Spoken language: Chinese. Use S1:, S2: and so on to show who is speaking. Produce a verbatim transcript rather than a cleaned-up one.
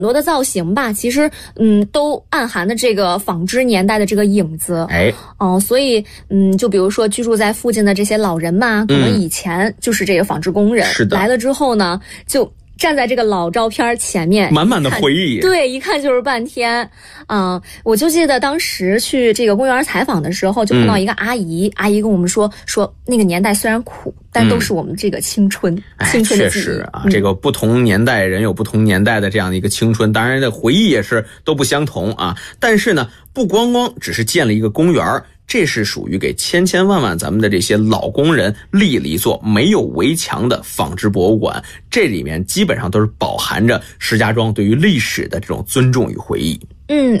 S1: 多的造型吧，其实嗯都暗含的这个纺织年代的这个影子。
S2: 哎，
S1: 哦、呃，所以嗯，就比如说居住在附近的这些老人嘛，可能以前就是这个纺织工人，
S2: 是的，
S1: 来了之后呢，就站在这个老照片前面，
S2: 满满的回忆。
S1: 对，一看就是半天。嗯、呃，我就记得当时去这个公园采访的时候，就碰到一个阿姨，嗯、阿姨跟我们说说那个年代虽然苦，但都是我们这个青春，嗯、青春的记忆。
S2: 确实啊、嗯，这个不同年代人有不同年代的这样的一个青春，当然的回忆也是都不相同啊。但是呢，不光光只是建了一个公园，这是属于给千千万万咱们的这些老工人立了一座没有围墙的纺织博物馆，这里面基本上都是饱含着石家庄对于历史的这种尊重与回忆。
S1: 嗯。